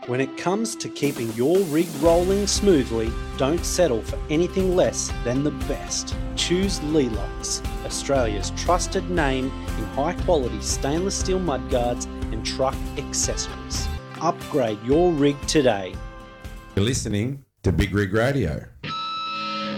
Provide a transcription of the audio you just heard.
When it comes to keeping your rig rolling smoothly, don't settle for anything less than the best. Choose Lelux, Australia's trusted name in high-quality stainless steel mudguards and truck accessories. Upgrade your rig today. You're listening to Big Rig Radio.